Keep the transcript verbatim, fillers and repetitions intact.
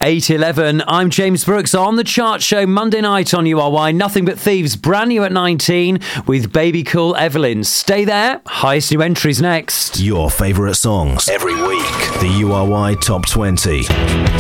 eight eleven. I'm James Brooks on The Chart Show Monday night on U R Y. Nothing But Thieves, brand new at nineteen with Baby Cool Evelyn. Stay there. Highest new entries next. Your favourite songs every week. The U R Y Top twenty.